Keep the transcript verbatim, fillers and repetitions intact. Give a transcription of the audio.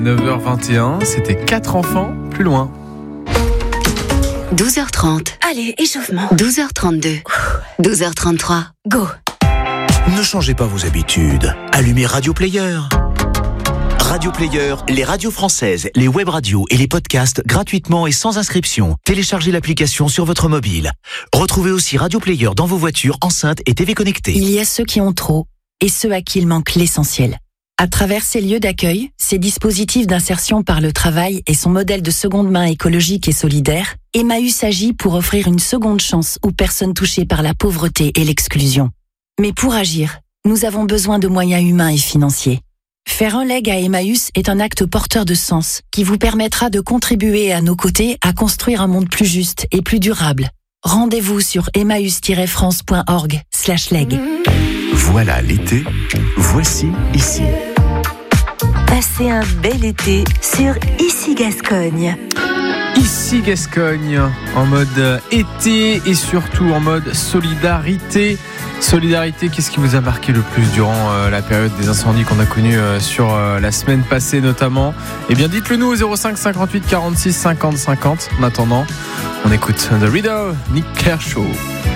neuf heures vingt et un, c'était quatre enfants plus loin. douze heures trente. Allez, échauffement. douze heures trente-deux. douze heures trente-trois. Go. Ne changez pas vos habitudes. Allumez Radio Player. Radio Player, les radios françaises, les web radios et les podcasts gratuitement et sans inscription. Téléchargez l'application sur votre mobile. Retrouvez aussi Radio Player dans vos voitures, enceintes et T V connectées. Il y a ceux qui ont trop et ceux à qui il manque l'essentiel. À travers ces lieux d'accueil, ces dispositifs d'insertion par le travail et son modèle de seconde main écologique et solidaire, Emmaüs agit pour offrir une seconde chance aux personnes touchées par la pauvreté et l'exclusion. Mais pour agir, nous avons besoin de moyens humains et financiers. Faire un leg à Emmaüs est un acte porteur de sens qui vous permettra de contribuer à nos côtés à construire un monde plus juste et plus durable. Rendez-vous sur emmaüs tiret france point org slash leg. Voilà l'été, voici ici. Passez un bel été sur Ici Gascogne. Ici Gascogne, en mode été et surtout en mode solidarité. Solidarité, qu'est-ce qui vous a marqué le plus durant euh, la période des incendies qu'on a connus euh, sur euh, la semaine passée notamment? Eh bien dites-le nous au zéro cinq cinquante-huit quarante-six cinquante cinquante. En attendant, on écoute The Riddle, Nick Kershaw.